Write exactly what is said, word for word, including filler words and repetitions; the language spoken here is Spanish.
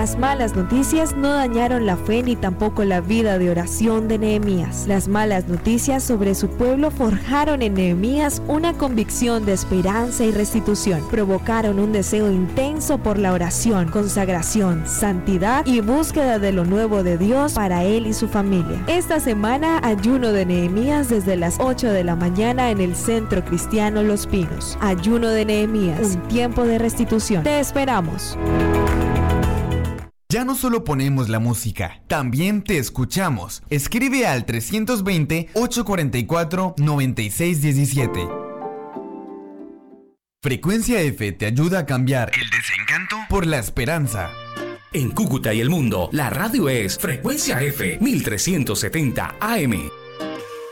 Las malas noticias no dañaron la fe ni tampoco la vida de oración de Nehemías. Las malas noticias sobre su pueblo forjaron en Nehemías una convicción de esperanza y restitución. Provocaron un deseo intenso por la oración, consagración, santidad y búsqueda de lo nuevo de Dios para él y su familia. Esta semana, ayuno de Nehemías desde las ocho de la mañana en el Centro Cristiano Los Pinos. Ayuno de Nehemías, un tiempo de restitución. Te esperamos. Ya no solo ponemos la música, también te escuchamos. Escribe al trescientos veinte, ochocientos cuarenta y cuatro, noventa y seis diecisiete. Frecuencia F te ayuda a cambiar el desencanto por la esperanza. En Cúcuta y el mundo, la radio es Frecuencia F mil trescientos setenta A M.